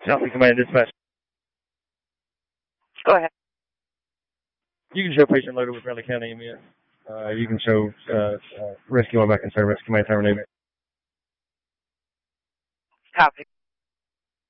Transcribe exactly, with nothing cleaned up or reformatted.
Southeast Command Dispatch. Go ahead. You can show patient loaded with Bradley County E M S. Uh, you can show uh, uh, rescue on back in service. Command terminated. Copy.